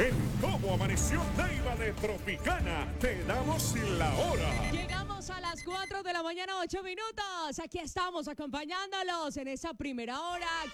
En Cómo Amaneció Neiva de Tropicana, te damos la hora. Llegamos a las 4 de la mañana, 8 minutos. Aquí estamos acompañándolos en esa primera hora.